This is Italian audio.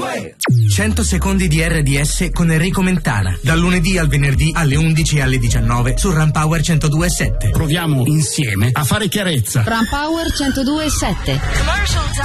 100 secondi di RDS con Enrico Mentana, dal lunedì al venerdì alle 11 e alle 19 su Rampower 102.7. Proviamo insieme a fare chiarezza. Rampower 102.7.